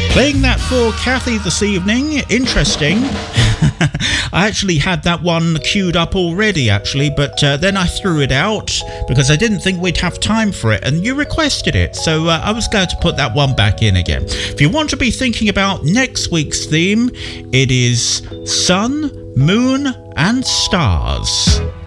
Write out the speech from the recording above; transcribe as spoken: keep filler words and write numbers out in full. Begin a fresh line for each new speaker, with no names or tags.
Playing that for Kathy this evening. Interesting. I actually had that one queued up already, actually, but uh, then I threw it out because I didn't think we'd have time for it, and you requested it, so uh, I was glad to put that one back in again. If you want to be thinking about next week's theme, it is Sun, Moon, and Stars.